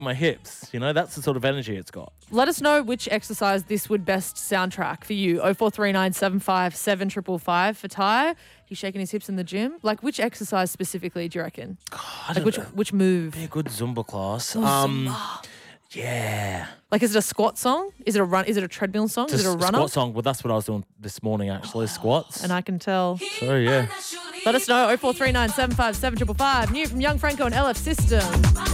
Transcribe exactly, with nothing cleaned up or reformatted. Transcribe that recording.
my hips. You know, that's the sort of energy it's got. Let us know which exercise this would best soundtrack for you. oh four three nine seven five seven five five five for Ty. He's shaking his hips in the gym. Like, which exercise specifically do you reckon? God, Like, which which move? be a good Zumba class. Oh, um, Zumba. Yeah. Like, is it a squat song? Is it a run? Is it a treadmill song? Is it a runner? Squat song. Well, that's what I was doing this morning, actually. Squats. And I can tell. So, yeah. Let us know. oh four three nine seven five seven five five five. New from Young Franco and L F System.